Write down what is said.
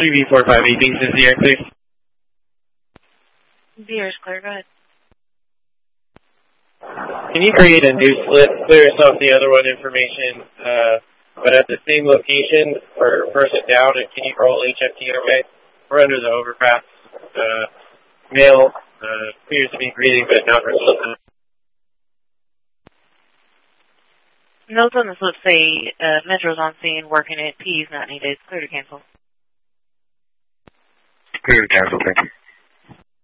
3B458 is the air clear. The air is clear, go ahead. Can you create a new slip, clear us off the other one information, but at the same location for person down, and can you roll HFT okay? We're under the overpass. Male appears to be breathing, but not responsive. Notes on the slip say Metro's on scene, working it, P is not needed. Clear to cancel. Clear to cancel, thank you.